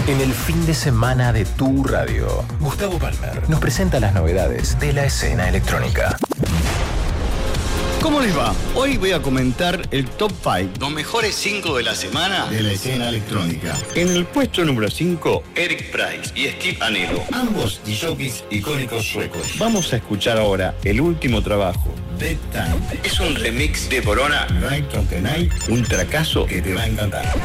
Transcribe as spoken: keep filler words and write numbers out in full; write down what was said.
En el fin de semana de tu radio, Gustavo Palmer nos presenta las novedades de la escena electrónica. ¿Cómo les va? Hoy voy a comentar el top cinco, los mejores cinco de la semana de la escena electrónica. En el puesto número cinco, Eric Price y Steve Anello, ambos D Js icónicos suecos. Vamos a escuchar ahora el último trabajo, Bedtime. Es un remix de Corona, Right of the Night, un tracazo que te va a encantar.